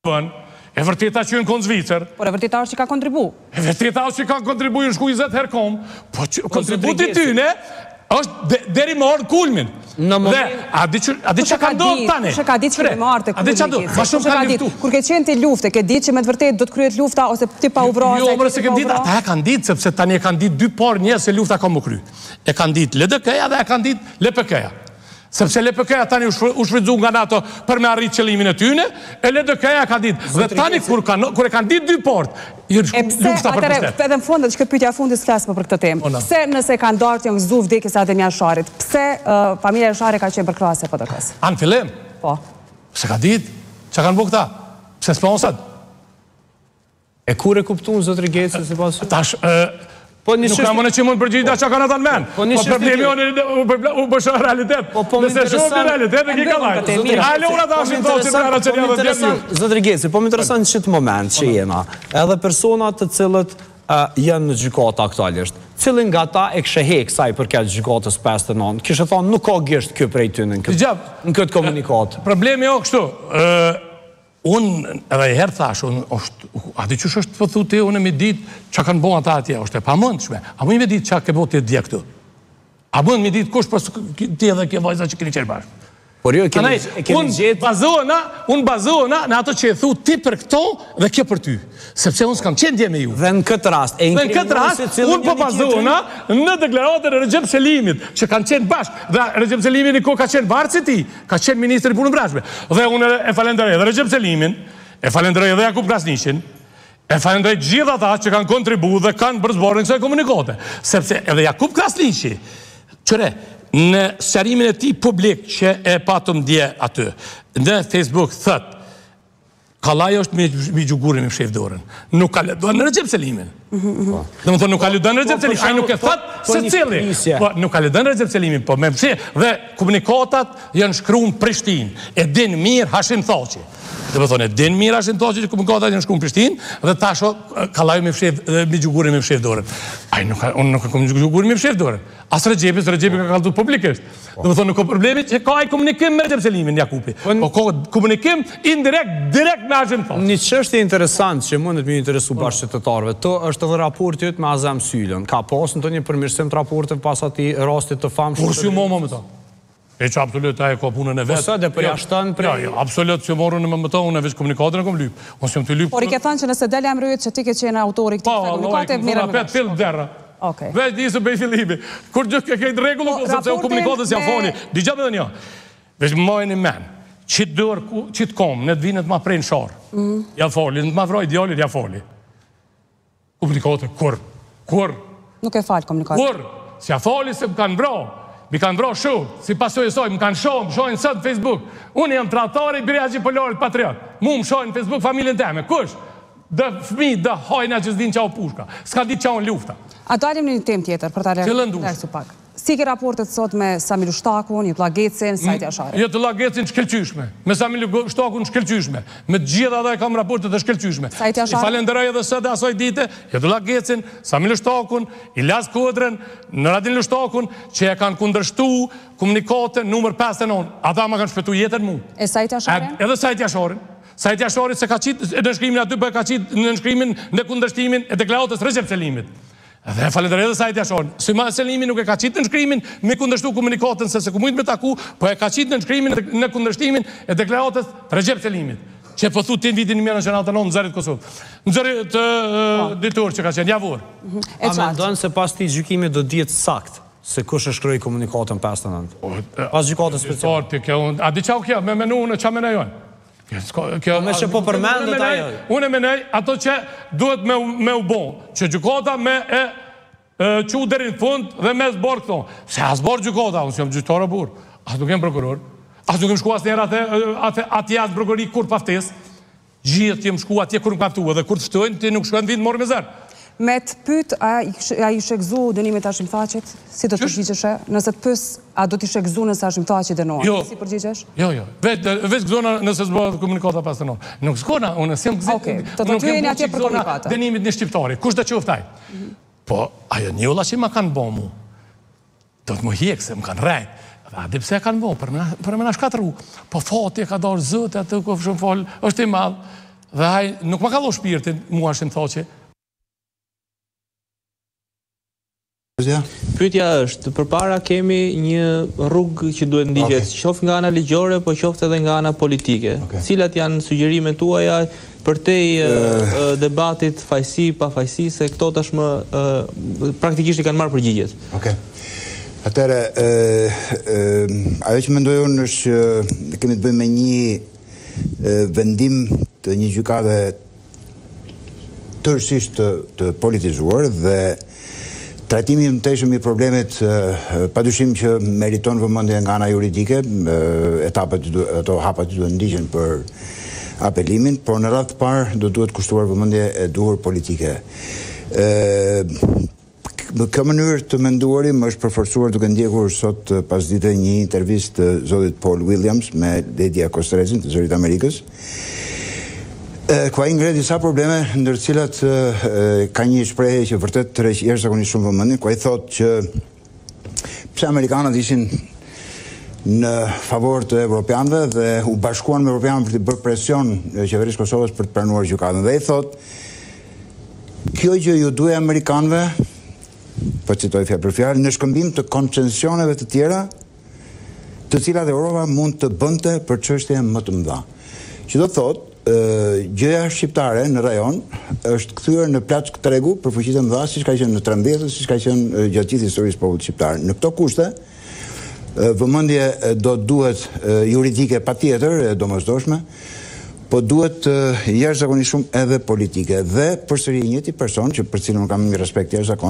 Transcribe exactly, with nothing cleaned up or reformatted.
e vërteta që në konë Zvicër. Por e vërteta është që ka kontribu. E vërteta është që ka kontribu në shku njëzet herë kom. Po kontributi tyne është deri më orë kulmin. Dhe, a di që ka ndodhë tani? Kushe ka ditë që me marë të kulmin? Ma shumë ka liftu. Kur ke qenë të lufte, ke ditë që me të vërtet do të kryet lufta, ose ti pa uvra, jo, mërë se kem ditë, ata e kanë ditë, sepse tani e kanë ditë dy por një se lufta ka më kry. E kanë ditë L D K-ja dhe e kanë ditë L P K-ja. Sepse L P K-ja tani u shfridzu nga NATO për me arrit qëlimin e tyne, e L D K-ja ka ditë. Dhe tani kur e kanë ditë dy port, lufta për pështet. Edhe në fundet, që këtë pytja fundis flasë për këtë temë. Pse nëse kanë dartë janë gëzu vdekjes Ademjan Sharit? Pse familja Shari ka qenë për krahas e P D K-s? Anë fillim? Po. Pse ka ditë? Që kanë bu këta? Pse sponsat? E kur e kuptu në zotri Geci se pasu? Tash, nuk ka mëne që mund përgjita që ka në të në men. Po problemi u bëshë realitet. Nëse shumë në realitet e ki ka lajtë. Ale unë ata është në to që të gara që një dhe djemë një. Zotri Geci, po më interesant në qitë moment që jena, edhe personat të cilët janë në gjykata aktualisht, cilin nga ta e kështë hek saj për këtë gjykatës pesë të nënë, kështë thonë nuk ka gisht kjo prej ty në këtë komunikatë. Problemi o kështu, unë edhe e herë thash, ati qësh është pëthu ti, unë e me ditë që kanë bo ata atje, është e pa mëndshme. A mu i me ditë që ke bo ti dje këtu? A mu i me ditë kush për ti edhe ke vajza që keni qërë bashkë? Por jo, e keni gjithë... Unë bazohëna në ato që e thu ti për këto dhe kjo për ty. Sepse unë s'kam qenë dje me ju. Dhe në këtë rast, e Dhe në këtë rast, unë po bazohëna në deklaratën e Recep Selimit, që kanë qenë bashkë. Dhe Recep Selimin i ko ka qenë varë si ti, ka qenë ministri punë brashme. Dhe unë e falenderoj edhe Recep Selimin, e falenderoj edhe Jakub Krasnishin, e falenderoj gjithë ata që kanë kontribu dhe kanë përzborën kësaj komunikote. Sepse edhe Jakub Krasnishi, qëre, në sërimin e ti publik që e patëm dje aty, në Facebook thët, Kalaj është me gjugurin me shef dorën. Nuk ka leduar në Recep Selimin. Dhe më thonë nuk ka leduar në Recep Selimin. Ajë nuk e thët se cili. Nuk ka leduar në Recep Selimin, po me mshef. Dhe komunikatat janë shkru në Prishtin. E din mirë Hashim Thaçi. Dhe më thonë, e din mirë Hashim Thaçi që komunikatat janë shkru në Prishtin, dhe tasho Kalaj me gjugurin me shef dorën. Ajë unë nuk ka gjugurin me shef dorën. As Recepi, se Recepi ka kaltu publikisht. Dhe më thonë, nuk ka problemi që ka aj komunikim me Recep Selimin, Jakupi. Po ka komunikim indirekt, direkt me Hashim Thaçi. Një çështje interesant që mundet me interesu bashkëqytetarëve, të është edhe raporti yt me Azem Sylën. Ka pas ndonjë përmirësim të raportit pas atij rastit të famshëm? Kur si mo më të. E që absolut ai ka punën e vet. Po sa dhe përjashton për. Jo, absolut që morën në më të unë veç komunikatën e kom lyp. Unë s'jam të lyp. Por i ke thënë që nëse del emri yt që ti ke qenë autori i këtij komunikate mirë. Po, pet fill derra. Okej. Veç disë bëj fillimi. Kur gjë ke këtë rregull sepse komunikatës ja foni. Dëgjoj edhe një. Veç mojeni men. Qitë dërë, qitë kom, në të vinë të ma prejnë sharë. Ja foli, në të ma vroj djallit, ja foli. Komunikate, kur? Kur? Nuk e falë komunikate. Kur? Si ja foli se më kanë vro. Mi kanë vro shumë. Si pasoj e soj, më kanë shohë, më shojnë sëtë Facebook. Unë jam tratari, birja që pëllorit patriot. Mu më shojnë Facebook familjen teme. Kush? Dë fmi, dë hojna që s'din qao pushka. S'ka dit qao në lufta. A dalim një tem tjetër, për ta lërë pak. Si ke raportet sot me Samil Shtakun, Jetullah Gecin, Sajti Asharit? Jetullah Gecin shkelqyshme, me Samil Shtakun shkelqyshme, me gjitha dhe kam raportet e shkelqyshme. Sajti Asharit? I falenderoj edhe së dhe asoj dite, Jetullah Gecin, Samil Shtakun, Ilas Kodren, Radin Shtakun, që e kanë kundërshtu komunikate numër pesë e nënë. Ata ma kanë shpetu jetën mu. E Sajti Asharit? Edhe Sajti Asharit. Sajti Asharit se ka qitë në nshkrimin aty, për ka qitë në nshkrimin në kundërshtimin e deklaratës Recep Selimit. Dhe falenderoj edhe Sajti Asharit. Syma Selimi nuk e ka qitë në nshkrimin me kundërshtu komunikatën se se ku mujtë me taku, po e ka qitë në nshkrimin në kundërshtimin e deklaratës Recep Selimit. Që po thu ti në vitin një mjërë në qenë autonom në zërit Kosovë. Në zërit ditur që ka qenë, javor. A me ndonë se pas ti gjykimi do djetë sakt se kush e shkroj komunikatën pesë të nëndë? Pas gjykatën special. A di qau kjo, me menu në qa menajojnë? Me që po përmendët ajo. Unë e menej ato që duhet me u bon, që gjykata me e që u derin fund dhe me zborë këto. Se a zborë gjykata, unë si jam gjyqtarë burë, as nuk jem prokuror, as nuk jem shku as njerë atje as prokurori kur paftes, gjithë jem shku atje kur në paftu, edhe kur të ftojnë, ti nuk shkuan vind morë me zërë. Me të pyt, a i shekzu dënimit Hashim Thaçit? Si do të përgjigjesh? Nëse të pys, a do t'i shekzu nëse Hashim Thaçi dënohet? Jo. Si përgjigjesh? Jo, jo. Veç gëzona nëse zbëhet komunikata pas të nënë. Nuk zgona, unë s'jem gëzit. Okej, të të ty e një atje për komunikata. Dënimit një shqiptari. Kush dhe qoftaj? Po, ajo një ola që ma kanë bo mu, do të më hjekë se më kanë rejt. A di pse kanë bo, për me na shkatru. Po fati e ka dorë zëtë, atë ku shumë falë, është i madhë. Dhe haj, nuk më kallo shpirtin, mua është në thoqe. Pyetja është, përpara kemi një rrugë që duhet ndigjet, qoftë nga ana ligjore, po qoftë edhe nga ana politike. Cilat janë sugjerimet tuaja përtej debatit fajsi pa fajsi, se këto tashmë praktikisht i kanë marrë përgjigjet. Okej. Atëre, ajo që mendoj unë është që kemi të bëjmë me një vendim të një gjykate tërësisht të politizuar dhe trajtimi në teshëm i problemit padyshim që meriton vëmendje nga ana juridike, etapet ato hapat që duhet ndigjen për apelimin, por në radhë të parë do duhet kushtuar vëmendje e duhur politike. Në këtë mënyrë të menduarim është përforcuar duke ndjekur sot pas dite një intervistë të zotit Paul Williams me Lydia Kostrezin të Zërit Amerikës, ku ai ngre disa probleme ndër të cilat ka një shprehje që vërtet tërheq jashtëzakonisht shumë vëmendjen, ku ai thotë që pse amerikanët ishin në favor të evropianëve dhe u bashkuan me evropianët për të bërë presion qeverisë Kosovës për të pranuar gjykatën. Dhe ai thotë, kjo gjë ju duhet amerikanëve, po citoj fjalë për fjalë, në shkëmbim të koncesioneve të tjera, të cilat Europa mund të bënte për çështje më të mëdha. Që do thotë, gjëja shqiptare në rajon është kthyer në plaçk tregu për fuqitë e mëdha, siç ka qenë në tridhjetët, siç ka qenë gjatë gjithë historisë popullit shqiptar. Në këto kushte, vëmendje do duhet juridike patjetër, e domosdoshme, po duhet jashtëzakonisht shumë edhe politike. Dhe përsëri një njëjti person që për cilën kam një respekt jashtëzakonisht